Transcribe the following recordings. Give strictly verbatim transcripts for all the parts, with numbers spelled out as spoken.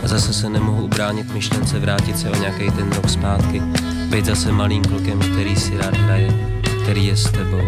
a zase se nemohu ubránit myšlence vrátit se o nějaký ten rok zpátky, být zase malým klukem, který si rád hraje, který je s tebou.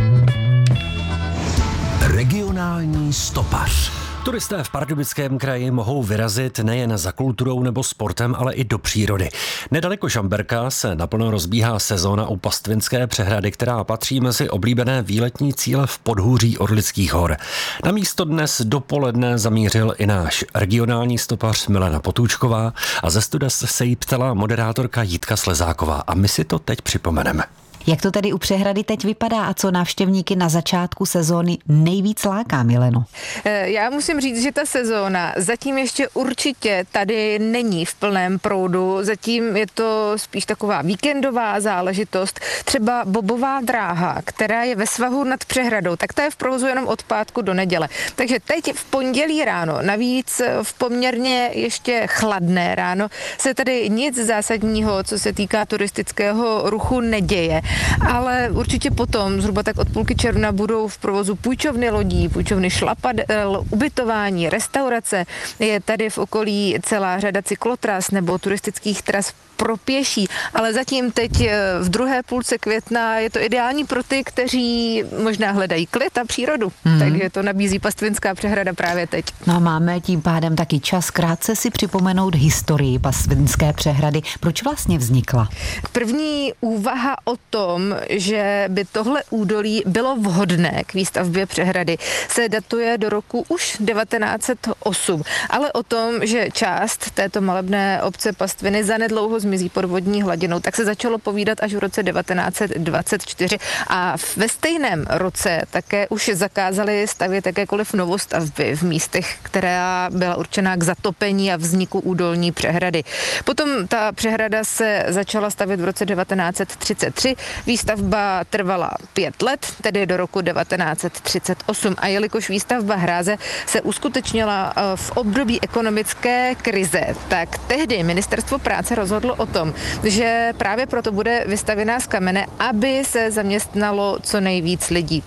Regionální stopař. Turisté v Pardubickém kraji mohou vyrazit nejen za kulturou nebo sportem, ale i do přírody. Nedaleko Žamberka se naplno rozbíhá sezóna u Pastvinské přehrady, která patří mezi oblíbené výletní cíle v podhůří Orlických hor. Na místo dnes dopoledne zamířil i náš regionální stopař Milena Potůčková a ze studia se jí ptala moderátorka Jitka Slezáková a my si to teď připomeneme. Jak to tedy u přehrady teď vypadá a co návštěvníky na začátku sezóny nejvíc láká, Mileno? Já musím říct, že ta sezóna zatím ještě určitě tady není v plném proudu. Zatím je to spíš taková víkendová záležitost. Třeba bobová dráha, která je ve svahu nad přehradou, tak ta je v provozu jenom od pátku do neděle. Takže teď v pondělí ráno, navíc v poměrně ještě chladné ráno, se tady nic zásadního, co se týká turistického ruchu, neděje. Ale určitě potom, zhruba tak od půlky června, budou v provozu půjčovny lodí, půjčovny šlapadel, ubytování, restaurace. Je tady v okolí celá řada cyklotras nebo turistických tras pro pěší, ale zatím teď v druhé půlce května je to ideální pro ty, kteří možná hledají klid a přírodu. Hmm. Takže to nabízí Pastvinská přehrada právě teď. No a máme tím pádem taky čas krátce si připomenout historii Pastvinské přehrady. Proč vlastně vznikla? První úvaha o tom, že by tohle údolí bylo vhodné k výstavbě přehrady, se datuje do roku už devatenáct set osm. Ale o tom, že část této malebné obce Pastviny zanedlouho zmizí pod vodní hladinou, tak se začalo povídat až v roce devatenáct set dvacet čtyři a ve stejném roce také už zakázali stavět jakékoliv novostavby v místech, která byla určená k zatopení a vzniku údolní přehrady. Potom ta přehrada se začala stavět v roce devatenáct set třicet tři, výstavba trvala pět let, tedy do roku devatenáct set třicet osm a jelikož výstavba hráze se uskutečnila v období ekonomické krize, tak tehdy Ministerstvo práce rozhodlo o tom, že právě proto bude vystavěná z kamene, aby se zaměstnalo co nejvíc lidí.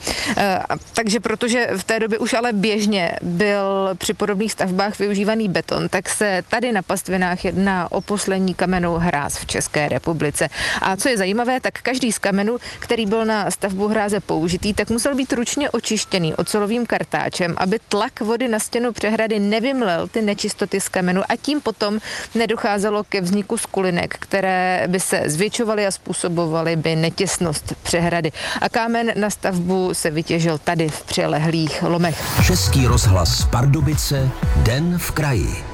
Takže protože v té době už ale běžně byl při podobných stavbách využívaný beton, tak se tady na Pastvinách jedná o poslední kamennou hráz v České republice. A co je zajímavé, tak každý z kamenů, který byl na stavbu hráze použitý, tak musel být ručně očištěný ocelovým kartáčem, aby tlak vody na stěnu přehrady nevymlel ty nečistoty z kamenu a tím potom nedocházelo ke vzniku skulinek, které by se zvětšovaly a způsobovaly by netěsnost přehrady. A kámen na stavbu se vytěžil tady v přilehlých lomech. Český rozhlas Pardubice, Den v kraji.